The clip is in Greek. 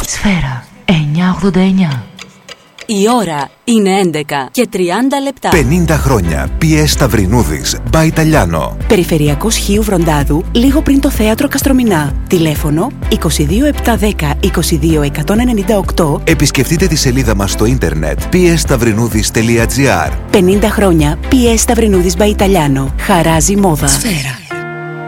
Σφαίρα 989. Η ώρα είναι 11 και 30 λεπτά. 50 χρόνια. PS Σταυρινούδης, by Italiano. Περιφερειακός Χίου Βροντάδου, λίγο πριν το θέατρο Καστρομηνά. Τηλέφωνο 22710 22198. Επισκεφτείτε τη σελίδα μας στο ίντερνετ psstαυρινούδης.gr. 50 χρόνια PS Σταυρινούδης by Italiano. Χαράζει μόδα. Σφαίρα